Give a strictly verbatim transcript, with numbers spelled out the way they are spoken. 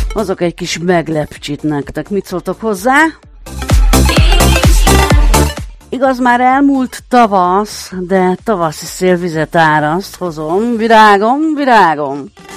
hozok egy kis meglepcsit nektek. Mit szóltok hozzá? Igaz, már elmúlt tavasz, de tavaszi szélvizet áraszt hozom. Virágom, virágom.